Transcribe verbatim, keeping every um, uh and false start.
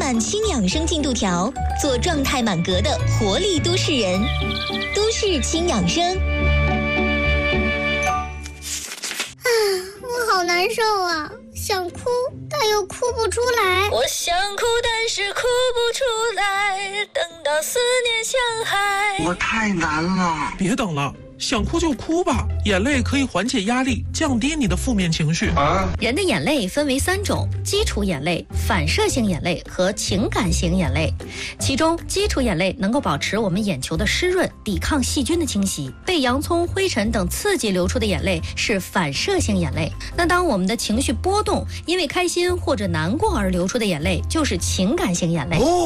满轻养生进度条，做状态满格的活力都市人。都市轻养生。 啊，我好难受啊，想哭但又哭不出来。 我想哭但是哭不出来，等到思念像海。 我太难了， 别等了。想哭就哭吧，眼泪可以缓解压力，降低你的负面情绪。 啊， 人的眼泪分为三种：基础眼泪、反射性眼泪和情感型眼泪。其中，基础眼泪能够保持我们眼球的湿润，抵抗细菌的侵袭。被洋葱、灰尘等刺激流出的眼泪是反射性眼泪。那当我们的情绪波动，因为开心或者难过而流出的眼泪，就是情感型眼泪。 哦。